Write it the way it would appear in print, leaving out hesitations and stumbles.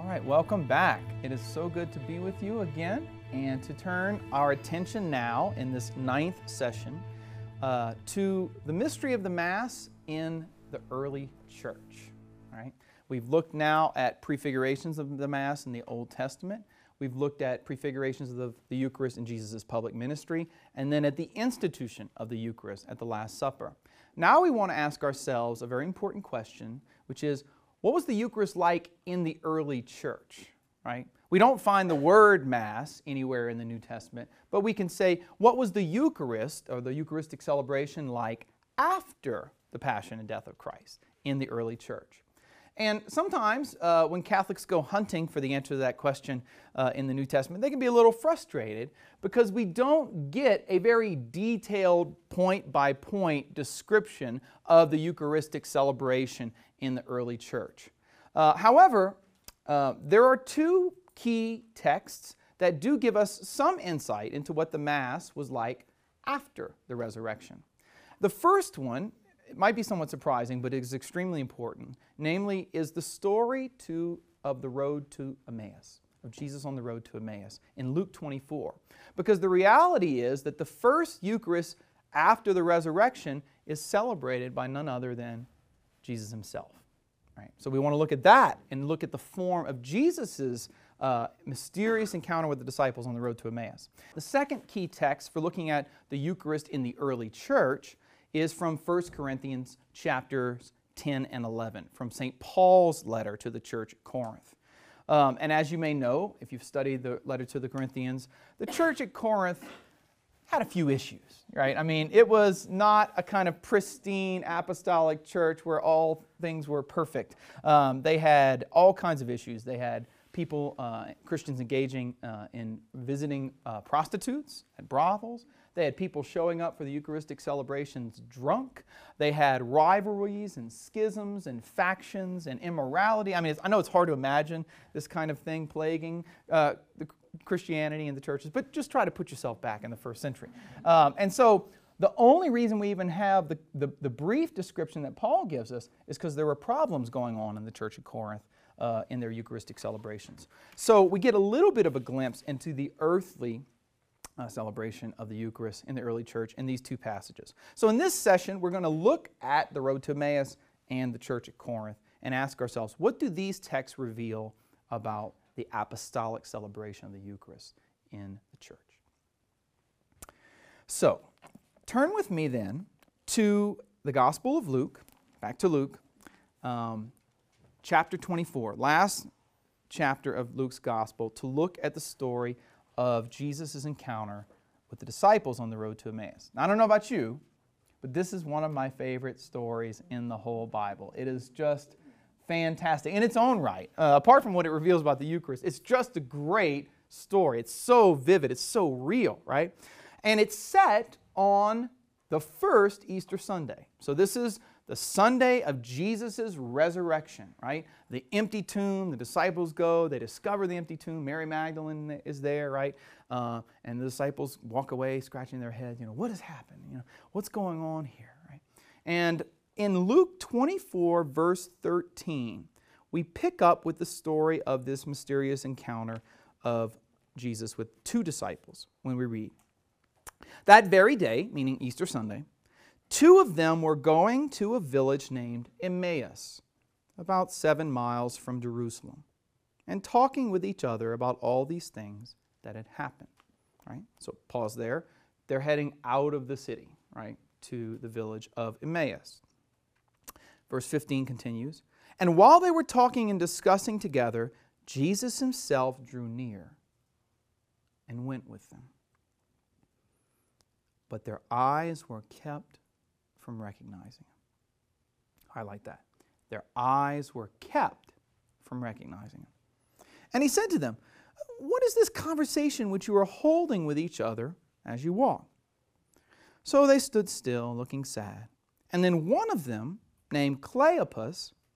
right, welcome back. It is so good to be with you again and to turn our attention now in this 9th session to the mystery of the Mass in the early church. All right? We've looked now at prefigurations of the Mass in the Old Testament. We've looked at prefigurations of the Eucharist in Jesus' public ministry, and then at the institution of the Eucharist at the Last Supper. Now we want to ask ourselves a very important question, which is, what was the Eucharist like in the early church? Right? We don't find the word Mass anywhere in the New Testament, but we can say, what was the Eucharist, or the Eucharistic celebration, like after the Passion and Death of Christ in the early church? And sometimes when Catholics go hunting for the answer to that question in the New Testament, they can be a little frustrated because we don't get a very detailed point-by-point description of the Eucharistic celebration in the early church. However, there are two key texts that do give us some insight into what the Mass was like after the resurrection. The first one, it might be somewhat surprising, but it is extremely important. Namely, is the story of the road to Emmaus, of Jesus on the road to Emmaus in Luke 24. Because the reality is that the first Eucharist after the resurrection is celebrated by none other than Jesus himself. Right? So we want to look at that and look at the form of Jesus' mysterious encounter with the disciples on the road to Emmaus. The second key text for looking at the Eucharist in the early church is from 1 Corinthians chapters 10 and 11, from St. Paul's letter to the church at Corinth. And as you may know, if you've studied the letter to the Corinthians, the church at Corinth had a few issues, right? I mean, it was not a kind of pristine apostolic church where all things were perfect. They had all kinds of issues. They had people, Christians engaging in visiting prostitutes at brothels. They had people showing up for the Eucharistic celebrations drunk. They had rivalries and schisms and factions and immorality. I mean, I know it's hard to imagine this kind of thing plaguing the Christianity in the churches, but just try to put yourself back in the first century. And so the only reason we even have the brief description that Paul gives us is because there were problems going on in the church of Corinth in their Eucharistic celebrations. So we get a little bit of a glimpse into the earthly celebration of the Eucharist in the early church in these two passages. So in this session, we're going to look at the road to Emmaus and the church at Corinth and ask ourselves, what do these texts reveal about the apostolic celebration of the Eucharist in the church? So, turn with me then to the Gospel of Luke, back to Luke, chapter 24, last chapter of Luke's Gospel, to look at the story of Jesus' encounter with the disciples on the road to Emmaus. Now, I don't know about you, but this is one of my favorite stories in the whole Bible. It is just fantastic in its own right. Apart from what it reveals about the Eucharist, it's just a great story. It's so vivid, it's so real, right? And it's set on the first Easter Sunday. So this is the Sunday of Jesus' resurrection, right? The empty tomb, the disciples go, they discover the empty tomb. Mary Magdalene is there, right? And the disciples walk away scratching their heads, what has happened? What's going on here, right? And in Luke 24, verse 13, we pick up with the story of this mysterious encounter of Jesus with two disciples when we read, "That very day," meaning Easter Sunday, "two of them were going to a village named Emmaus, about 7 miles from Jerusalem, and talking with each other about all these things that had happened." Right? So pause there. They're heading out of the city, right, to the village of Emmaus. Verse 15 continues, "And while they were talking and discussing together, Jesus himself drew near and went with them. But their eyes were kept from recognizing him." Highlight that. Their eyes were kept from recognizing him. "And he said to them, 'What is this conversation which you are holding with each other as you walk?' So they stood still, looking sad. And then one of them, named Cleopas,